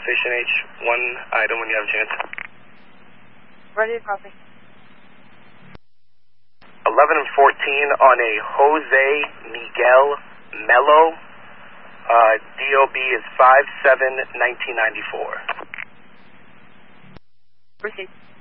Station H, one item when you have a chance. Ready to copy. 11 and 14 on a Jose Miguel Melo. DOB is 5/7/1994. Proceed.